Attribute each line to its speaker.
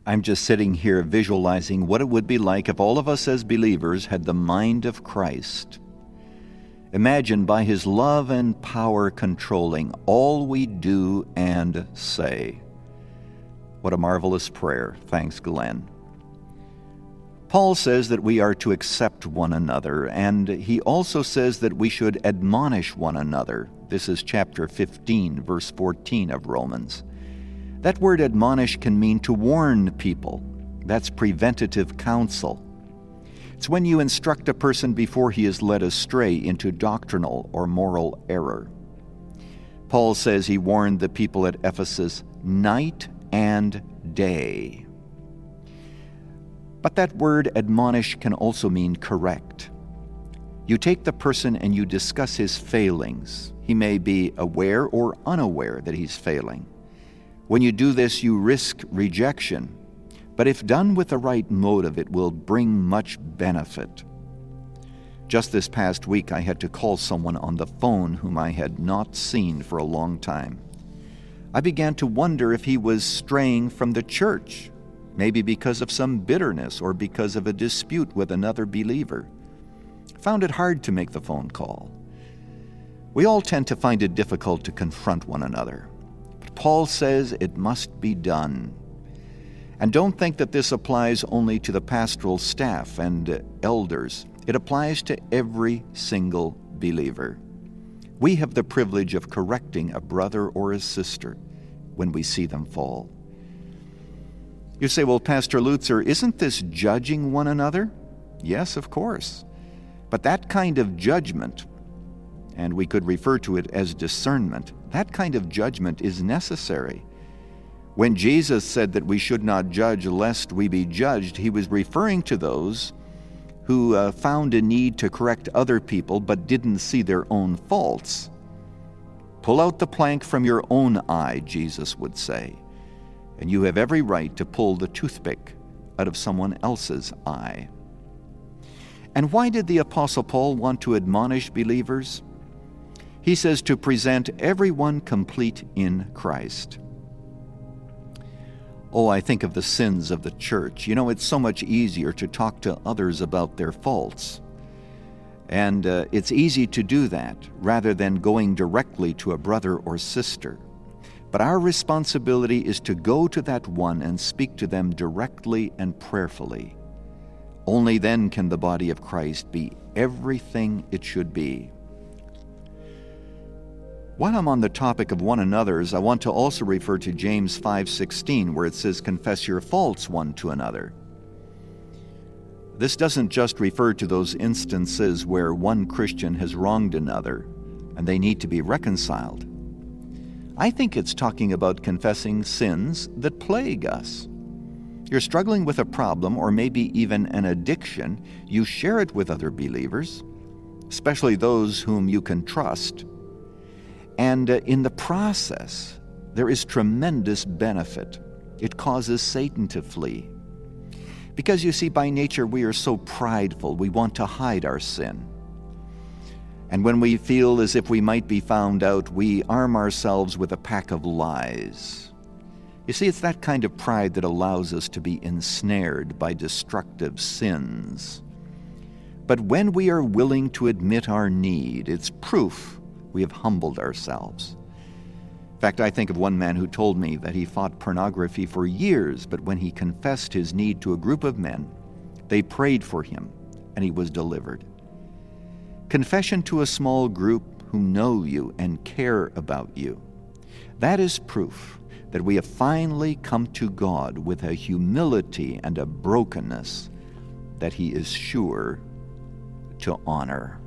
Speaker 1: I'm just sitting here visualizing what it would be like if all of us as believers had the mind of Christ. Imagine by His love and power controlling all we do and say. What a marvelous prayer. Thanks, Glenn. Paul says that we are to accept one another, and he also says that we should admonish one another. This is chapter 15, verse 14 of Romans. That word admonish can mean to warn people. That's preventative counsel. It's when you instruct a person before he is led astray into doctrinal or moral error. Paul says he warned the people at Ephesus night and day. But that word admonish can also mean correct. You take the person and you discuss his failings. He may be aware or unaware that he's failing. When you do this, you risk rejection. But if done with the right motive, it will bring much benefit. Just this past week, I had to call someone on the phone whom I had not seen for a long time. I began to wonder if he was straying from the church, maybe because of some bitterness or because of a dispute with another believer. I found it hard to make the phone call. We all tend to find it difficult to confront one another. But Paul says it must be done. And don't think that this applies only to the pastoral staff and elders. It applies to every single believer. We have the privilege of correcting a brother or a sister when we see them fall. You say, well, Pastor Lutzer, isn't this judging one another? Yes, of course. But that kind of judgment, and we could refer to it as discernment, that kind of judgment is necessary. When Jesus said that we should not judge lest we be judged, he was referring to those who found a need to correct other people but didn't see their own faults. Pull out the plank from your own eye, Jesus would say, and you have every right to pull the toothpick out of someone else's eye. And why did the Apostle Paul want to admonish believers? He says to present everyone complete in Christ. Oh, I think of the sins of the church. You know, it's so much easier to talk to others about their faults. And it's easy to do that rather than going directly to a brother or sister. But our responsibility is to go to that one and speak to them directly and prayerfully. Only then can the body of Christ be everything it should be. While I'm on the topic of one another's, I want to also refer to James 5:16, where it says, confess your faults one to another. This doesn't just refer to those instances where one Christian has wronged another and they need to be reconciled. I think it's talking about confessing sins that plague us. You're struggling with a problem or maybe even an addiction, you share it with other believers, especially those whom you can trust. And in the process, there is tremendous benefit. It causes Satan to flee. Because you see, by nature, we are so prideful, we want to hide our sin. And when we feel as if we might be found out, we arm ourselves with a pack of lies. You see, it's that kind of pride that allows us to be ensnared by destructive sins. But when we are willing to admit our need, it's proof we have humbled ourselves. In fact, I think of one man who told me that he fought pornography for years, but when he confessed his need to a group of men, they prayed for him, and he was delivered. Confession to a small group who know you and care about you, that is proof that we have finally come to God with a humility and a brokenness that He is sure to honor.